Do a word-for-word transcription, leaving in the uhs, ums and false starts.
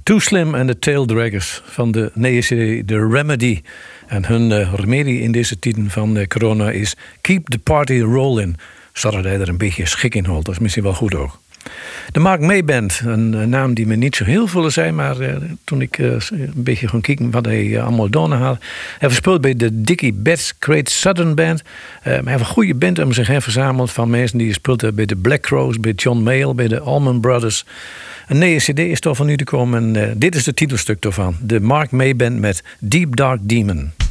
Too Slim and the Taildraggers van de nieuwe C D The Remedy. En hun uh, remedie in deze tijden van uh, corona is Keep the Party Rolling. Zodat hij er een beetje schik in holt. Dat is misschien wel goed ook. De Mark May Band, een, een naam die me niet zo heel veel zei, maar uh, toen ik uh, een beetje ging kijken wat hij uh, allemaal gedaan had. Hij verspeelt bij de Dickie Betts Great Southern Band. Uh, maar hij heeft een goede band om zich heen verzameld van mensen die speelden bij de Black Crowes, bij John Mayall, bij de Allman Brothers. Een nieuwe C D is toch van nu te komen en uh, dit is het titelstuk daarvan. De Mark May Band met Deep Dark Demon.